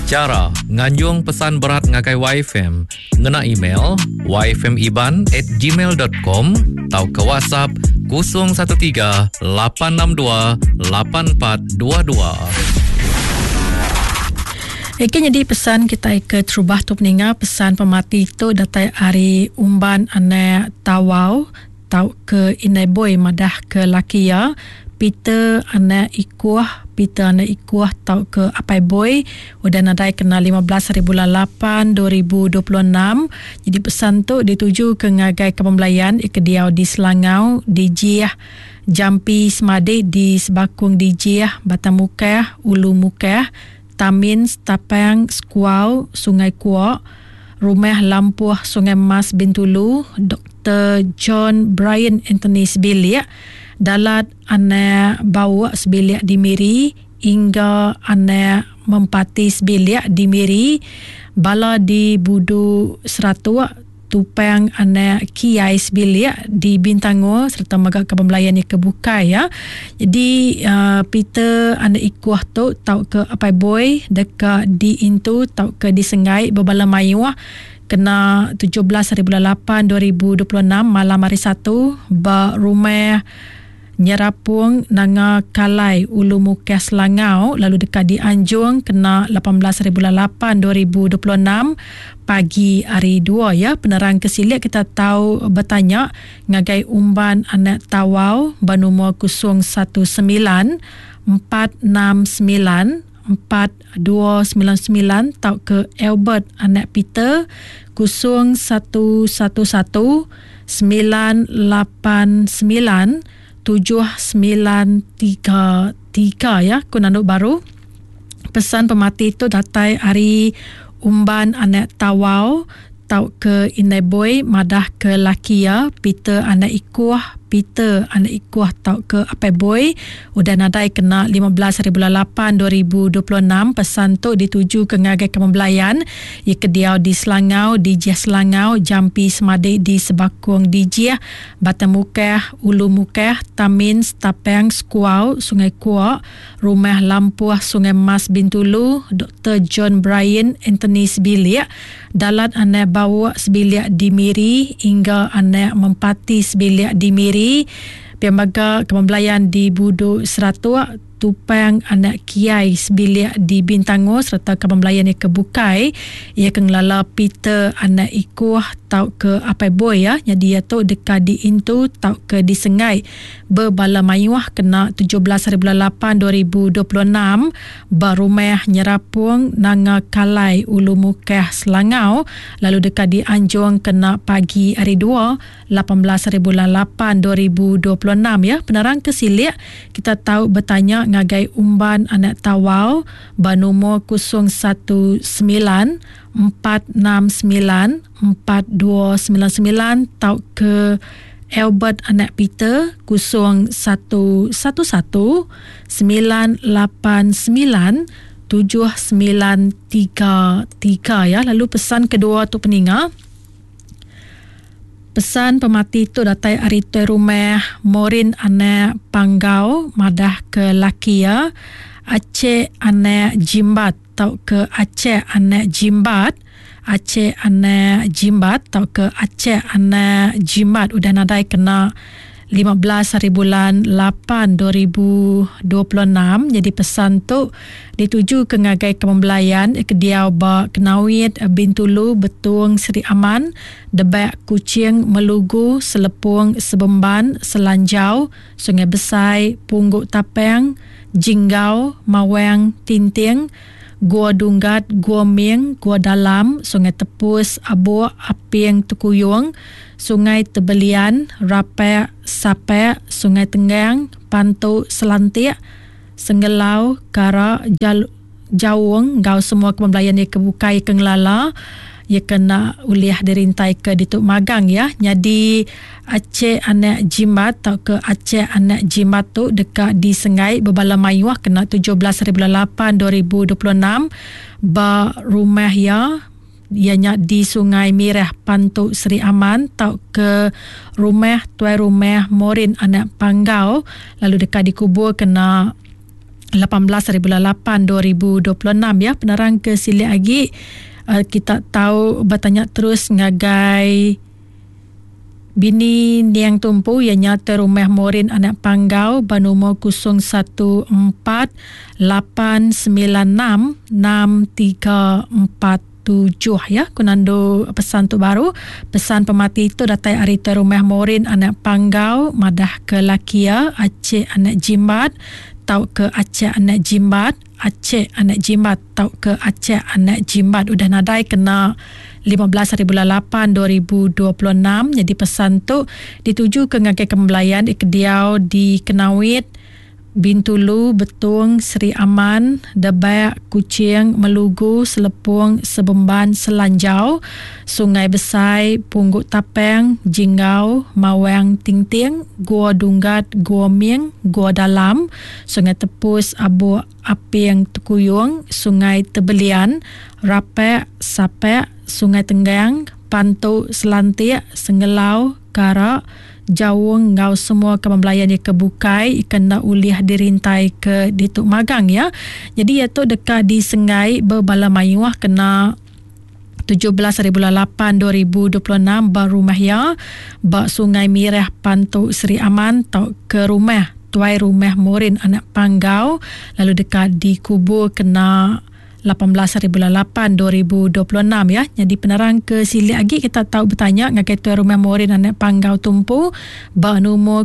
Cara nganjung pesan berat ngakai YFM ngena email yfmiban@gmail.com atau ke WhatsApp 013 862 8422. Jadi pesan kita ke terubah tu peninga pesan pemati itu datai hari umban ane tawau tau ke inai boy madah ke lakia Peter ane ikuah tau ke apai boy udah nadai kena 15 hari bulan 8 2026. Jadi pesan tu dituju ke ngagai kepembelayan ikediau di Selangau di Jiah Jampi Semade di Sebakung di Jiah Batamukah Ulu Mukah Tamin Tapang Skuau Sungai Kuok Rumah Lampuah Sungai Mas Bintulu Dr. John Brian Anthony Sebilik Dalat anak bawa sebilik di Miri hingga anak mempati sebilik di Miri bala di Budu Seratua Tupang anak Kiai sebilik di Bintango serta magak kepembelayan yang kebuka ya. Jadi Peter anak ikuah tu tau ke apai boy dekat di Intu tau ke di Sengai berbala mayuah kena 17 hari bulan 8 2026 malam hari 1 ba rumah Nyerapung Nanga Kalai Ulu Mukah Selangau lalu dekat di Anjung kena 18 hari bulan 8 2026 pagi hari 2 ya. Penerang kesilik kita tahu bertanya ngagai umban anak tawau banumur 019 469 4299 tau ke Albert anak Peter 0111 989 7933 ya kunanduk baru. Pesan pemati itu datai hari umban anak tawau tau ke inai boy madah ke lakia Peter anak ikuah tau ke apai boy udah nadai kena 15 hari bulan 8 2026. Pesan tu dituju ke ngagai kepembelayan ia kediau di Selangau di Jiah Selangau Jampi Semade di Sebakung di Jiah Batamukah Ulu Mukah Tamin Tapang Skuau Sungai Kuok Rumah Lampuah Sungai Mas Bintulu Dr. John Brian Anthony Sebilik Dalat anak bawa sebilik di Miri hingga anak mempati sebilik di Miri Piambaga kepembelayan di Budu Seratua Tupang anak Kiai sebilik di Bintango serta kepembelayan yang kebukai ia kenglala Peter anak ikuah tau ke apai boy ya. Jadi ia tu dekat di Intu tau ke di Sengai berbala mayuah kena 17 hari bulan 8 2026 barumah Nyerapung Nanga Kalai Ulu Mukah Selangau lalu dekat di Anjung kena pagi hari 2 18 hari bulan 8 2026 ya. Penerang kesilik kita tahu bertanya ngagai umban anak tawau banumur 019 469 4299 tau ke Albert anak Peter 0111 989 7933 ya. Lalu pesan kedua tu peninga. Pesan pemati tu datai hari tu rumah Morin anak Panggau madah ke Lakia Aceh anak Jimbat tau ke Aceh anak Jimbat tau ke Aceh anak Jimbat udah nadai kena 15 hari bulan 8 2026. Jadi pesan tu dituju ke ngagai kepembelayan kediau ba Kenawit Bintulu Betung Seri Aman Debak Kucing Melugu Selepung Sebemban Selanjau Sungai Besai Pungguk Tapang Jinggau Mawang Tinting Gua Dunggat, Gua Ming, Gua Dalam, Sungai Tepus, Abuk, Aping, Tukuyung, Sungai Tebelian, Rapek, Sapek, Sungai Tenggang, Pantu, Selantik, Senggelau, Kara, Jawung, Gau semua kepembelayan yang kebukai kenglala, ia kena uliah dirintai ke dituk magang ya. Jadi Aceh anak Jimbat tau ke Aceh anak Jimbat tu dekat di Sengai berbala mayuah kena 17 hari bulan 8 2026 ba rumah ya ianya di Sungai Mirah Pantuk Seri Aman tau ke rumah tuai rumah Morin anak Panggau lalu dekat dikubur kena 18/8/2026 ya. Penerang ke Sili Agi, kita tahu bertanya terus ngagai bini Niang Tumpu yang nyata rumah Morin anak Panggau bernomor 0148966347 ya. Kunando pesan tu baru. Pesan pemati itu datai arita rumah Morin anak Panggau madah ke Lakia Aceh anak Jimbat tau ke Aceh anak Jimbat, Aceh anak Jimbat tau ke Aceh anak Jimbat. Udah nadai kena 15/8/2026. Jadi pesan tu dituju ke ngagai kembelayan ikediau di Kenawit, Bintulu, Betung, Seri Aman, Debai, Kuching, Melugu, Selepung, Sebemban, Selanjau, Sungai Besai, Pungguk Tapeng, Jinggau, Mawang Tingting, Gua Dunggat, Gua Mieng, Gua Dalam, Sungai Tepus, Abu Aping, Tukuyung, Sungai Tebelian, Rapek, Sapek, Sungai Tenggang, Pantu, Selantik, Senggelau, Karak, Jawung, Ngau, semua kembelayan yang kebukai kena uliah dirintai ke Dituk Magang ya. Jadi iaitu dekat di Sengai Berbala Mayuah kena 17/8/2026 berumah ya bak Sungai Mirah Pantu Seri Aman tau ke rumah Tuai Rumah Morin anak Panggau, lalu dekat di Kubur kena 18/8/2026 ya. Jadi penerang ke Sili Agi kita tahu bertanya ngagai Tuai Rumah Morin anak Panggau Tumpu bernomor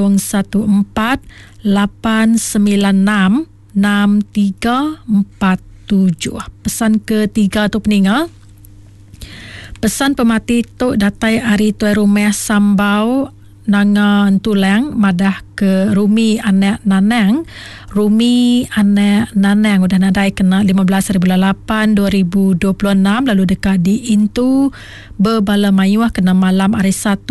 0148966347. Pesan ketiga tu peninga. Pesan pemati tu datai ari Tuai Rumah Sambau Nanga Tulang madah ke Rumi anak Nanang. Rumi anak Nanang udah nadai kena 15/8/2026, lalu dekat di Intu Berbala Mayuah kena malam hari 1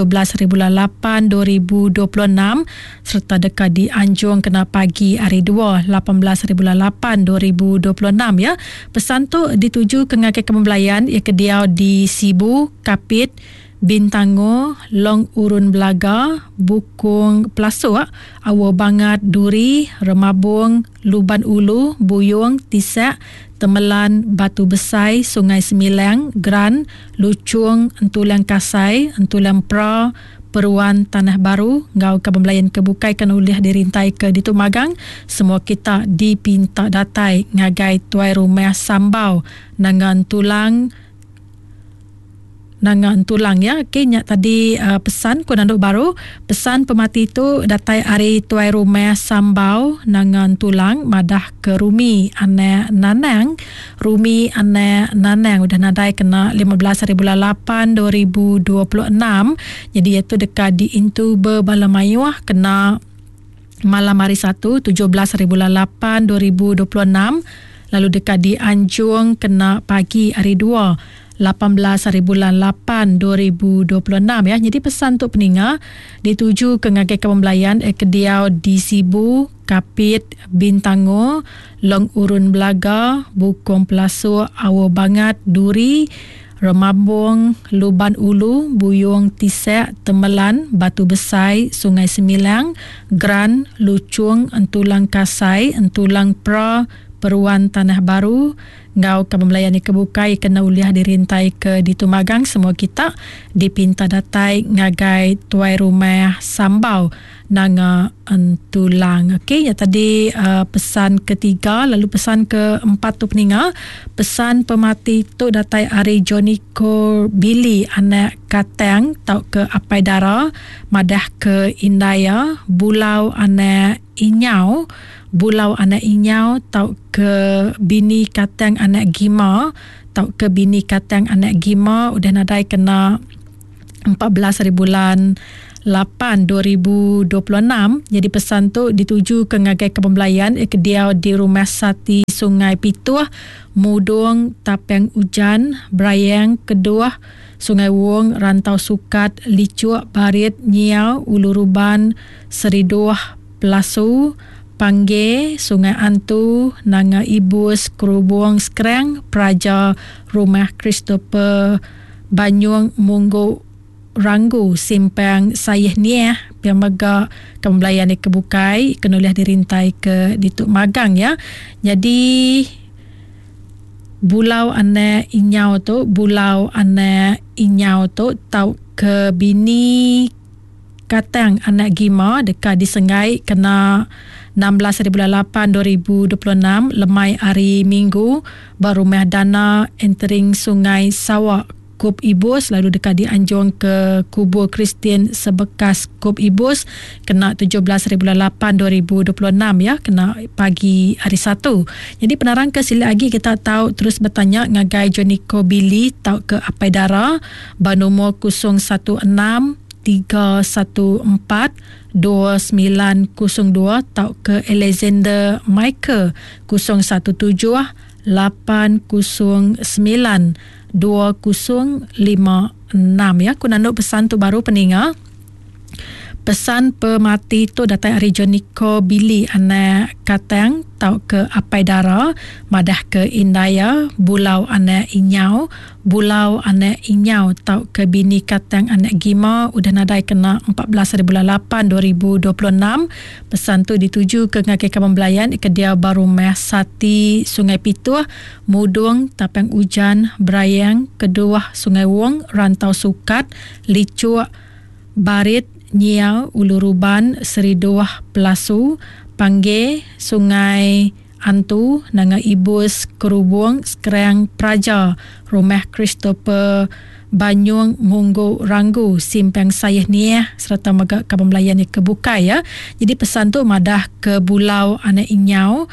17/8/2026 serta dekat di Anjung kena pagi hari 2 18/8/2026 ya. Pesan tu dituju ke ngagai kembelayan ia kediau di Sibu, Kapit, Bintango, Long Urun Belaga, Bukung Pelasuk, Awo Bangat Duri, Remabung, Luban Ulu, Buyung, Tisak, Temelan, Batu Besai, Sungai Sembilang, Gran, Lucung, Entulang Kasai, Entulang Pra, Peruan Tanah Baru, Ngau Kebembelayan Kebukai kena uliah dirintai ke Dituk Magang. Semua kita dipinta datai ngagai Tuai Rumah Sambau Nangan Tulang ya. Okey, nyak tadi pesan kunanduk baru. Pesan pemati itu datai ari Tuai Rumah Sambau Nangan Tulang madah ke Rumi anak Nanang. Rumi anak Nanang udah nadai kena 15/8/2026. Jadi iaitu dekat di Intu Berbala Mayuah kena malam hari 1 17/8/2026. Lalu dekat di Anjung kena pagi hari 2 18/8/2026 ya. Jadi pesan untuk peninga dituju ke ngagai kembelayan kediau di Sibu, Kapit, Bintango, Long Urun Belaga, Bukong Pelasuk, Awo Bangat Duri, Remabung, Luban Ulu, Buyung, Tisak, Temelan, Batu Besai, Sungai Sembilang, Gran, Lucung, Entulang Kasai, Entulang Pra, Peruan Tanah Baru, Ngau Kebembelayan Kebukai kena uliah dirintai ke Dituk Magang. Semua kita dipinta datai ngagai Tuai Rumah Sambau Nanga Entulang. Okey, ya tadi pesan ketiga. Lalu pesan keempat tu peninga. Pesan pemati tu datai ari Joniko Billy anak Katang tau ke Apai Dara madah ke Indaya, Bulau anak Inyau, Bulau anak Inyau tau ke Bini Katang anak Gima, tau ke Bini Katang anak Gima udah nadai kena 14/8/2026. Jadi pesan tu dituju ke ngagai kepembelayan kediau di Rumah Sati Sungai Pituah, Mudung, Tapeng Ujan, Brayang, Keduah, Sungai Wong, Rantau Sukat, Licuk, Barit, Nyiau, Ulu Ruban, Seriduah, Pelasu, Pangge, Sungai Antu, Nanga Ibus, Kerubung, Skreng, Praja, Rumah Christopher, Banyuang, Munggu, Ranggu, Simpang Sayih Niah, yang megak kembelayan ke bukai kenuliah dirintai ke dituk magang ya. Jadi bulau ane inyau tu tau ke bini katang anak gima dekat disengai kena 16/8/2026 lemai hari Minggu berumah dana entering Sungai Sawak Kub Ibus, lalu dekat dianjung ke kubur Kristian sebekas Kub Ibus kena 17/8/2026 ya, kena pagi hari Sabtu. Jadi penarang ke sila lagi kita tahu terus bertanya ngagai Joniko Billy tahu ke Apai Dara bernomor 014-314-2902 tahu ke Alexander Michael 017-809-2056 ya. Kunanuk pesan tu baru peninga. Pesan pemati tu datai hari Joniko Billy anak katang tau ke Apai Dara madah ke Indaya bulau anak inyau tau ke bini katang anak gima udah nadai kena 14/8/2026. Pesan tu dituju ke ngakai Kabambelayan ke dia baru meh Sati Sungai Pituah Mudung Tapang Ujan Brayang Kedua Sungai Wong Rantau Sukat Licuk Barit Nyiau Uluruban Seriduah Pelasu Pangge Sungai Antu Nanga Ibus Kerubung Sekerang Praja Rumah Christopher Banyung Munggu Ranggu Simpang Sayah Niah serta megak Kabambelayan ke bukai ya. Jadi pesan tu madah ke bulau anak inyau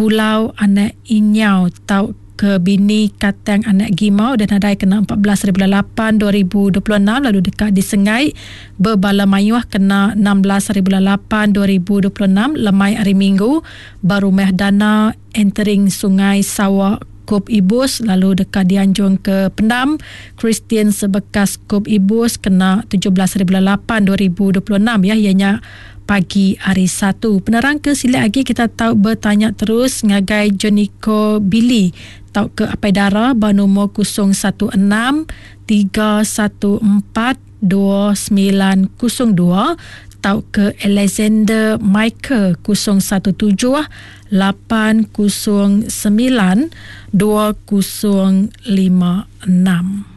tau ke bini katang anak gimau dan nadai kena 14/8/2026 lalu dekat disengai berbala mayuah kena 16/8/2026 lemai hari Minggu baru meh dana entering Sungai Sawak Kub Ibus lalu dekat dianjung ke Pendam Kristian sebekas Kub Ibus kena 17/8/2026 ya, ianya pagi hari Sabtu. Penerang ke sila lagi kita tahu bertanya terus ngagai Joniko Billy tahu ke Apai Dara bernomor 017-314-2902 tahu ke Alexander Michael 017-809-2056.